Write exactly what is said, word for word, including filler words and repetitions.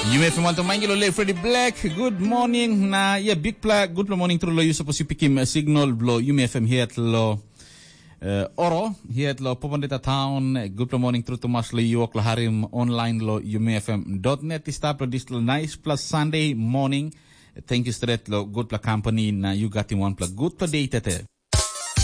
You may want to mind lo le Freddy Black. Good morning na yeah big plug. Good morning through lo you supposed to pick him signal lo you may F M here at lo uh, Oro here at lo Popondeta Town. Good morning through Tomas lo you Harim online lo you may F M dot net. Start this lo nice plus Sunday morning. Thank you straight lo good plug company na you got in one plug good plug data.